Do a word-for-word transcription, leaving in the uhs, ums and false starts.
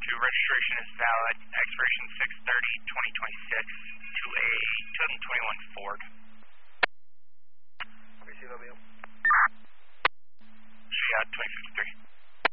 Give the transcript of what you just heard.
two, registration is valid, expiration six thirty twenty twenty-six, to a two thousand twenty-one Ford.